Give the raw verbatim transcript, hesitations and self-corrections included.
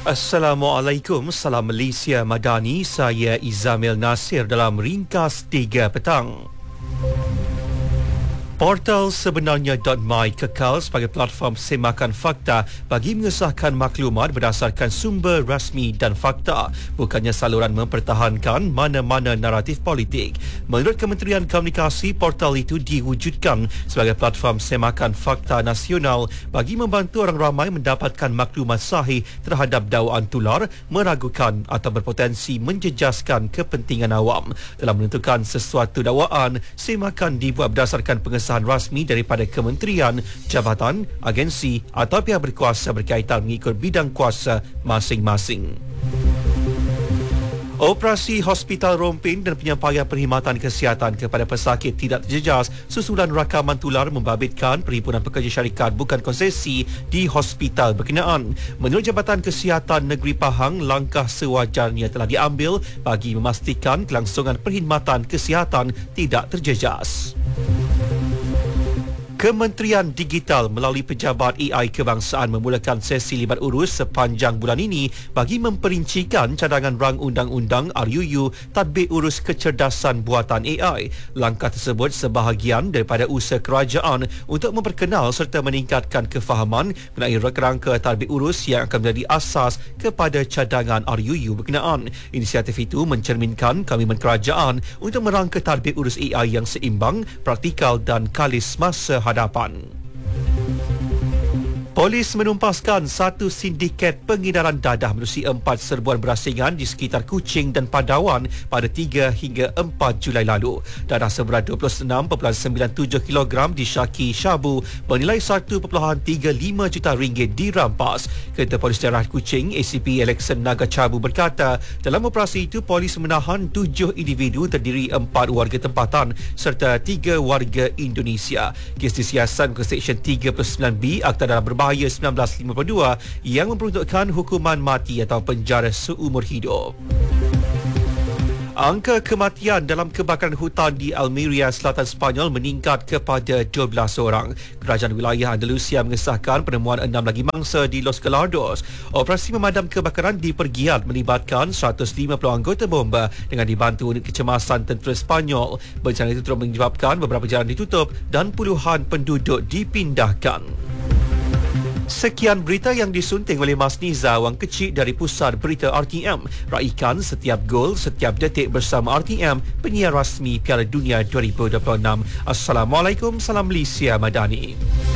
Assalamualaikum, salam Malaysia Madani. Saya Izamil Nasir dalam Ringkas tiga Petang. Portal sebenarnya .my kekal sebagai platform semakan fakta bagi mengesahkan maklumat berdasarkan sumber rasmi dan fakta, bukannya saluran mempertahankan mana-mana naratif politik. Menurut Kementerian Komunikasi, portal itu diwujudkan sebagai platform semakan fakta nasional bagi membantu orang ramai mendapatkan maklumat sahih terhadap dakwaan tular, meragukan atau berpotensi menjejaskan kepentingan awam. Dalam menentukan sesuatu dakwaan, semakan dibuat berdasarkan pengesahan rasmi daripada kementerian, jabatan, agensi atau pihak berkuasa berkaitan mengikut bidang kuasa masing-masing. Operasi Hospital Rompin dan penyampaian perkhidmatan kesihatan kepada pesakit tidak terjejas susulan rakaman tular membabitkan Perhimpunan Pekerja Syarikat Bukan Konsesi di hospital berkenaan. Menurut Jabatan Kesihatan Negeri Pahang, langkah sewajarnya telah diambil bagi memastikan kelangsungan perkhidmatan kesihatan tidak terjejas. Kementerian Digital melalui Pejabat A I Kebangsaan memulakan sesi libat urus sepanjang bulan ini bagi memperincikan cadangan rang undang-undang R U U Tadbir Urus Kecerdasan Buatan A I. Langkah tersebut sebahagian daripada usaha kerajaan untuk memperkenal serta meningkatkan kefahaman mengenai kerangka tadbir urus yang akan menjadi asas kepada cadangan R U U berkenaan. Inisiatif itu mencerminkan komitmen kerajaan untuk merangka tadbir urus A I yang seimbang, praktikal dan kalis masa hadapan. Polis menumpaskan satu sindiket pengedaran dadah menerusi empat serbuan berasingan di sekitar Kuching dan Padawan pada tiga hingga empat Julai lalu. Dadah seberat dua puluh enam perpuluhan sembilan tujuh kilogram disyaki syabu bernilai satu perpuluhan tiga lima juta ringgit dirampas. Ketua Polis Daerah Kuching, A C P Alexan Nagacabu berkata, dalam operasi itu polis menahan tujuh individu terdiri empat warga tempatan serta tiga warga Indonesia. Kes disiasat ke Seksyen tiga puluh sembilan B Akta Dadah Berbahaya seribu sembilan ratus lima puluh dua yang memperuntukkan hukuman mati atau penjara seumur hidup. Angka kematian dalam kebakaran hutan di Almeria, selatan Sepanyol meningkat kepada dua belas orang. Kerajaan wilayah Andalusia mengesahkan penemuan enam lagi mangsa di Los Gallardos. Operasi memadam kebakaran dipergiat melibatkan seratus lima puluh anggota bomba dengan dibantu unit kecemasan tentera Sepanyol. Bencana itu terus menyebabkan beberapa jalan ditutup dan puluhan penduduk dipindahkan. Sekian berita yang disunting oleh Mas Niza, Wang Kecil dari Pusat Berita R T M. Raikan setiap gol, setiap detik bersama R T M, penyiar rasmi Piala Dunia dua ribu dua puluh enam. Assalamualaikum, salam Malaysia Madani.